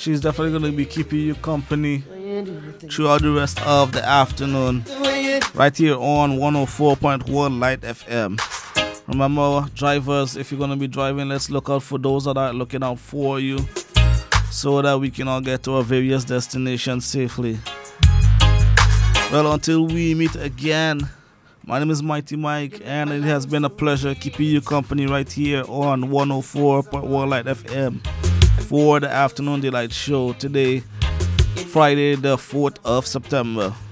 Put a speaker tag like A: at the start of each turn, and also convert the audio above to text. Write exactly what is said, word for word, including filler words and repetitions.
A: she's definitely going to be keeping you company throughout the rest of the afternoon, right here on one oh four point one Light F M. Remember, drivers, if you're going to be driving, let's look out for those that are looking out for you so that we can all get to our various destinations safely. Well, until we meet again, my name is Mighty Mike, and it has been a pleasure keeping you company right here on one oh four point one Light F M for the Afternoon Delight Show today, Friday the fourth of September.